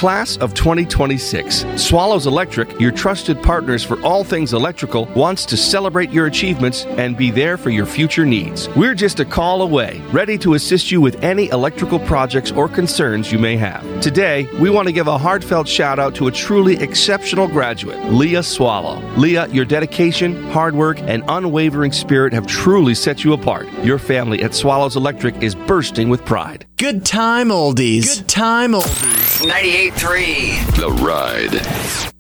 class of 2026. Swallows Electric, your trusted partners for all things electrical, wants to celebrate your achievements and be there for your future needs. We're just a call away, ready to assist you with any electrical projects or concerns you may have. Today, we want to give a heartfelt shout out to a truly exceptional graduate, Leah Swallow. Leah, your dedication, hard work, and unwavering spirit have truly set you apart. Your family at Swallows Electric is bursting with pride. Good time oldies. Good time oldies. 98.3 The Ride.